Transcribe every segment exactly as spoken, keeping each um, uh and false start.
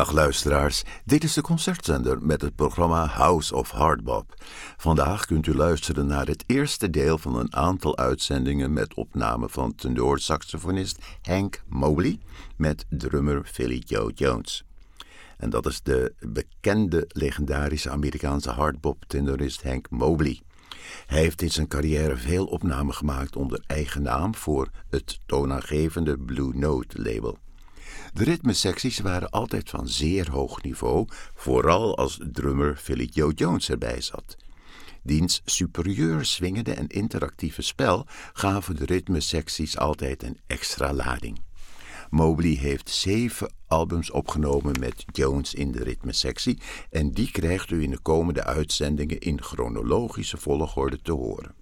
Dag luisteraars, dit is de concertzender met het programma House of Hardbop. Vandaag kunt u luisteren naar het eerste deel van een aantal uitzendingen met opname van tenorsaxofonist Hank Mobley met drummer Philly Joe Jones. En dat is de bekende legendarische Amerikaanse hardbop-tenorist Hank Mobley. Hij heeft in zijn carrière veel opnamen gemaakt onder eigen naam voor het toonaangevende Blue Note label. De ritmesecties waren altijd van zeer hoog niveau, vooral als drummer Philly Joe Jones erbij zat. Diens superieur swingende en interactieve spel gaven de ritmesecties altijd een extra lading. Mobley heeft zeven albums opgenomen met Jones in de ritmesectie en die krijgt u in de komende uitzendingen in chronologische volgorde te horen.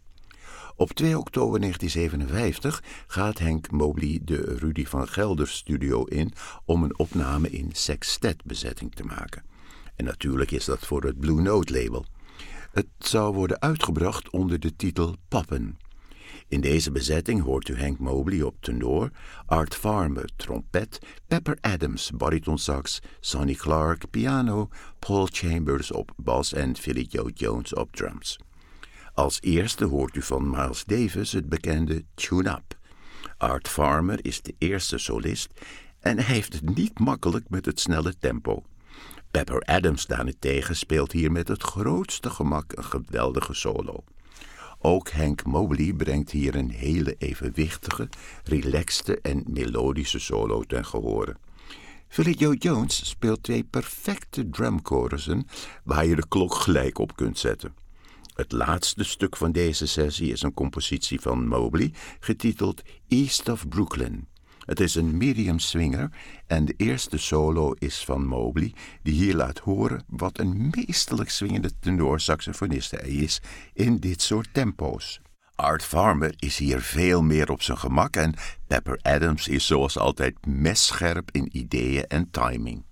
Op twee oktober negentien zevenenvijftig gaat Hank Mobley de Rudy van Gelder studio in om een opname in sextetbezetting te maken. En natuurlijk is dat voor het Blue Note label. Het zou worden uitgebracht onder de titel Poppen. In deze bezetting hoort u Hank Mobley op tenor, Art Farmer trompet, Pepper Adams baritonsax, Sonny Clark piano, Paul Chambers op bas en Philly Joe Jones op drums. Als eerste hoort u van Miles Davis het bekende Tune Up. Art Farmer is de eerste solist en hij heeft het niet makkelijk met het snelle tempo. Pepper Adams daarentegen speelt hier met het grootste gemak een geweldige solo. Ook Hank Mobley brengt hier een hele evenwichtige, relaxte en melodische solo ten gehore. Philly Joe Jones speelt twee perfecte drumchorussen waar je de klok gelijk op kunt zetten. Het laatste stuk van deze sessie is een compositie van Mobley, getiteld East of Brooklyn. Het is een medium swinger en de eerste solo is van Mobley, die hier laat horen wat een meesterlijk swingende tenorsaxofonist hij is in dit soort tempo's. Art Farmer is hier veel meer op zijn gemak en Pepper Adams is zoals altijd messcherp in ideeën en timing.